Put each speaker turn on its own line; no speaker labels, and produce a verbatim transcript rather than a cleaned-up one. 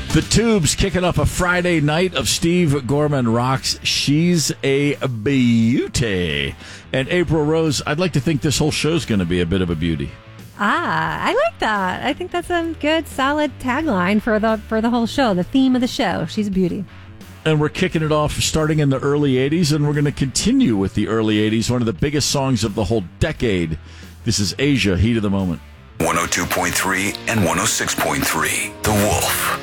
The Tubes kicking off a Friday night of Steve Gorman Rocks. She's a beauty. And April Rose, I'd like to think this whole show's going to be a bit of a beauty.
Ah, I like that. I think that's a good, solid tagline for the for the whole show, the theme of the show. She's a beauty.
And we're kicking it off starting in the early eighties, and we're going to continue with the early eighties, one of the biggest songs of the whole decade. This is Asia, Heat of the Moment.
one oh two point three and one oh six point three, The Wolf.